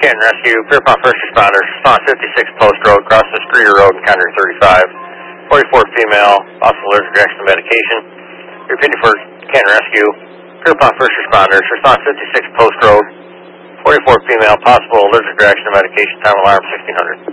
Canton Rescue, Pierpont First Responders, response 56 Post Road, cross the Streeter Road in County 35. 44 female, possible allergic reaction to medication. Repeating for Canton Rescue, Pierpont First Responders, response 56 Post Road. 44 female, possible allergic reaction to medication, time alarm 1600.